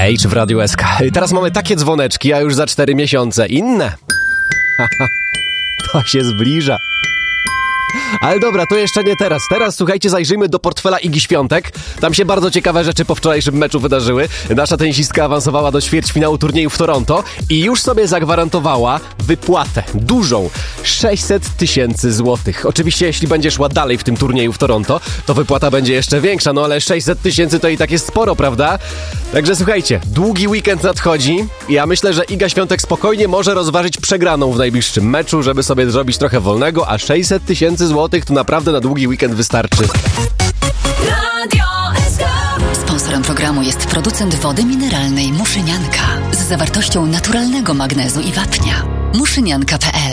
Age w Radiu SK. Teraz mamy takie dzwoneczki, a już za 4 miesiące inne. To się zbliża. Ale dobra, to jeszcze nie teraz. Teraz, słuchajcie, zajrzyjmy do portfela Igi Świątek. Tam się bardzo ciekawe rzeczy po wczorajszym meczu wydarzyły. Nasza tenisistka awansowała do ćwierćfinału turnieju w Toronto i już sobie zagwarantowała wypłatę dużą. 600 000 złotych. Oczywiście, jeśli będzie szła dalej w tym turnieju w Toronto, to wypłata będzie jeszcze większa, no ale 600 000 to i tak jest sporo, prawda? Także słuchajcie, długi weekend nadchodzi i ja myślę, że Iga Świątek spokojnie może rozważyć przegraną w najbliższym meczu, żeby sobie zrobić trochę wolnego, a 600 000 złotych to naprawdę na długi weekend wystarczy. Sponsorem programu jest producent wody mineralnej Muszynianka z zawartością naturalnego magnezu i wapnia. Muszynianka.pl